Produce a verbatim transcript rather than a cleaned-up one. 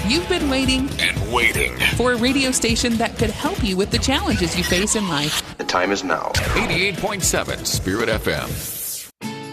You've been waiting and waiting for a radio station that could help you with the challenges you face in life. The time is now. eighty-eight point seven Spirit F M.